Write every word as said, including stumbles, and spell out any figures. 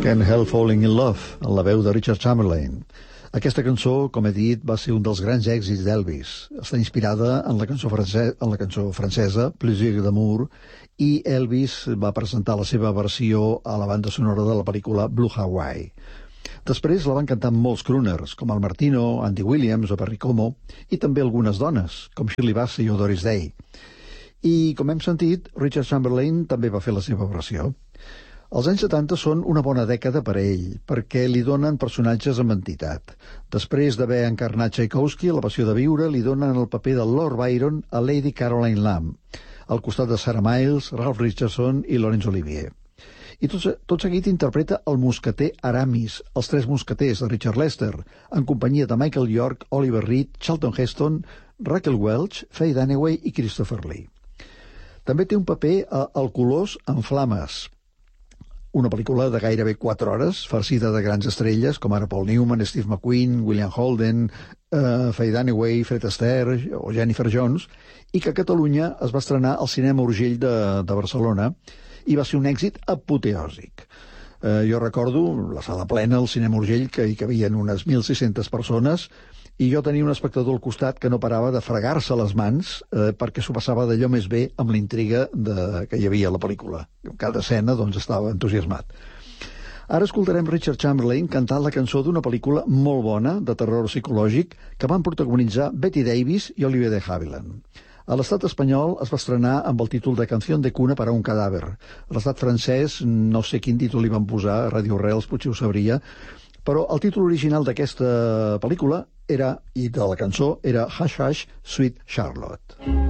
Can't Help Falling in Love, en la veu de Richard Chamberlain. Aquesta cançó, com he dit, va ser un dels grans èxits d'Elvis. Està inspirada en la cançó, francesa, en la cançó francesa, Plaisir d'amour, i Elvis va presentar la seva versió a la banda sonora de la pel·lícula Blue Hawaii. Després la van cantar molts crooners, com el Martino, Andy Williams o Perry Como, i també algunes dones, com Shirley Bassey o Doris Day. I, com hem sentit, Richard Chamberlain també va fer la seva versió. Els anys setanta són una bona dècada per a ell, perquè li donen personatges amb entitat. Després d'haver encarnat Tchaikovsky a La passió de viure, li donen el paper de Lord Byron a Lady Caroline Lamb, al costat de Sarah Miles, Ralph Richardson i Laurence Olivier. I tot, tot seguit interpreta el mosqueter Aramis, Els tres mosqueters de Richard Lester, en companyia de Michael York, Oliver Reed, Charlton Heston, Raquel Welch, Faye Dunaway i Christopher Lee. També té un paper a El colors en flames, una pel·lícula de gairebé quatre hores, farcida de grans estrelles, com ara Paul Newman, Steve McQueen, William Holden, uh, Faye Dunaway, Fred Astaire o Jennifer Jones, i que a Catalunya es va estrenar al Cinema Urgell de, de Barcelona i va ser un èxit apoteòsic. Uh, jo recordo la sala plena, al Cinema Urgell, que hi cabien unes mil sis-centes persones, i jo tenia un espectador al costat que no parava de fregar-se les mans eh, perquè s'ho passava d'allò més bé amb la intriga de, que hi havia a la pel·lícula. Cada escena doncs, estava entusiasmat. Ara escoltarem Richard Chamberlain cantant la cançó d'una pel·lícula molt bona, de terror psicològic, que van protagonitzar Bette Davis i Olivier de Havilland. A l'estat espanyol es va estrenar amb el títol de Canción de cuna para un cadàver. A l'estat francès, no sé quin títol li van posar, Radio Reals potser ho sabria, però el títol original d'aquesta pel·lícula era, i de la cançó, era Hush Hush, Sweet Charlotte.